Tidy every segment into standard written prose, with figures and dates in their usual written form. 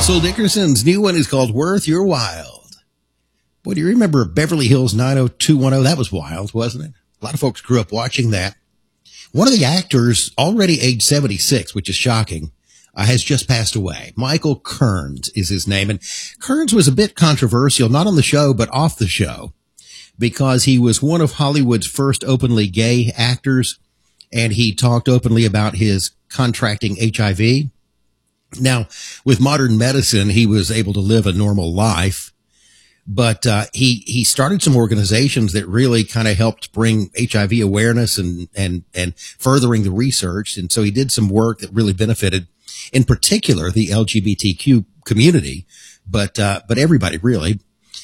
Russell Dickerson's new one is called Worth Your While. Boy, do you remember Beverly Hills 90210? That was wild, wasn't it? A lot of folks grew up watching that. One of the actors, already age 76, which is shocking, has just passed away. Michael Kearns is his name. And Kearns was a bit controversial, not on the show, but off the show, because he was one of Hollywood's first openly gay actors, and he talked openly about his contracting HIV. Now, with modern medicine, he was able to live a normal life, but he started some organizations that really kind of helped bring HIV awareness and furthering the research. And so he did some work that really benefited, in particular, the LGBTQ community, but everybody really.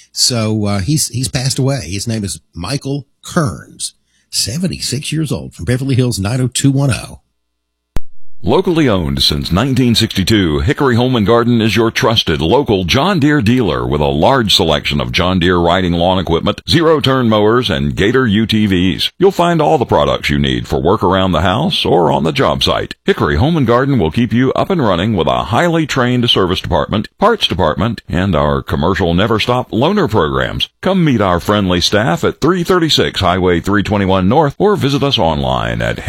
So he's passed away. His name is Michael Kearns, 76 years old, from Beverly Hills 90210. Locally owned since 1962, Hickory Home & Garden is your trusted local John Deere dealer with a large selection of John Deere riding lawn equipment, zero-turn mowers, and Gator UTVs. You'll find all the products you need for work around the house or on the job site. Hickory Home & Garden will keep you up and running with a highly trained service department, parts department, and our commercial never-stop loaner programs. Come meet our friendly staff at 336 Highway 321 North or visit us online at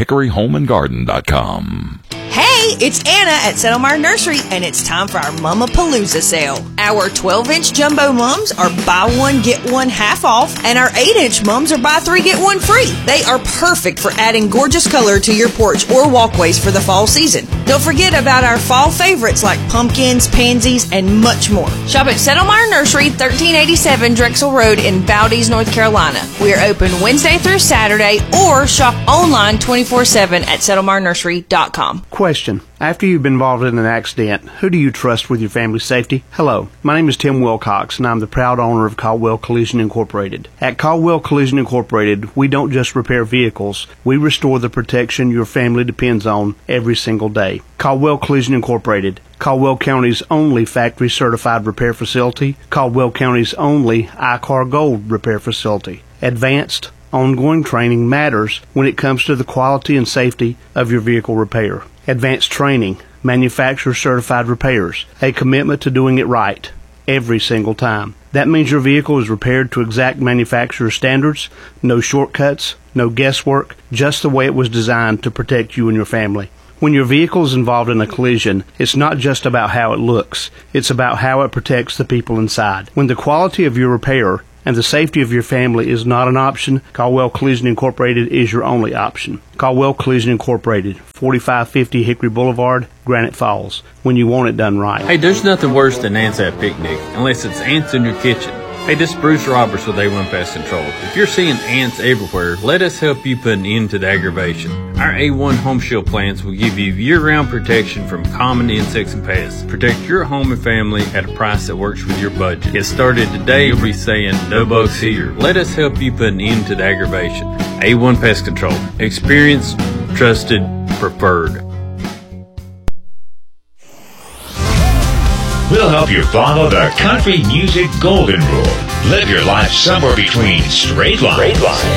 hickoryhomeandgarden.com. Hey, it's Anna at Settlemire Nursery, and it's time for our Mama-Palooza sale. Our 12-inch jumbo mums are buy one, get one half off, and our 8-inch mums are buy three, get one free. They are perfect for adding gorgeous color to your porch or walkways for the fall season. Don't forget about our fall favorites like pumpkins, pansies, and much more. Shop at Settlemire Nursery, 1387 Drexel Road in Valdez, North Carolina. We are open Wednesday through Saturday, or shop online 24/7 at settlemirnursery.com. Question. After you've been involved in an accident, who do you trust with your family's safety? Hello, my name is Tim Wilcox, and I'm the proud owner of Caldwell Collision Incorporated. At Caldwell Collision Incorporated, we don't just repair vehicles, we restore the protection your family depends on every single day. Caldwell Collision Incorporated, Caldwell County's only factory-certified repair facility, Caldwell County's only ICAR Gold repair facility. Advanced, ongoing training matters when it comes to the quality and safety of your vehicle repair. Advanced training, manufacturer-certified repairs, a commitment to doing it right every single time. That means your vehicle is repaired to exact manufacturer standards, no shortcuts, no guesswork, just the way it was designed to protect you and your family. When your vehicle is involved in a collision, it's not just about how it looks, it's about how it protects the people inside. When the quality of your repair and the safety of your family is not an option, Caldwell Collision Incorporated is your only option. Caldwell Collision Incorporated, 4550 Hickory Boulevard, Granite Falls, when you want it done right. Hey, there's nothing worse than ants at a picnic, unless it's ants in your kitchen. Hey, this is Bruce Roberts with A1 Pest Control. If you're seeing ants everywhere, let us help you put an end to the aggravation. Our A1 Home Shield plans will give you year-round protection from common insects and pests. Protect your home and family at a price that works with your budget. Get started today, you'll be saying, no bugs here. Let us help you put an end to the aggravation. A1 Pest Control. Experienced, trusted, preferred. We'll help you follow the country music golden rule. Live your life somewhere between straight line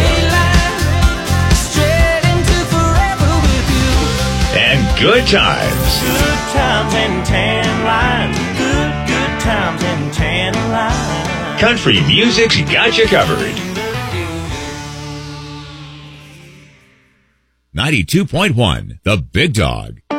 and good times. Good times and tan lines. Good times and tan lines. Country music's got you covered. 92.1, The Big Dog.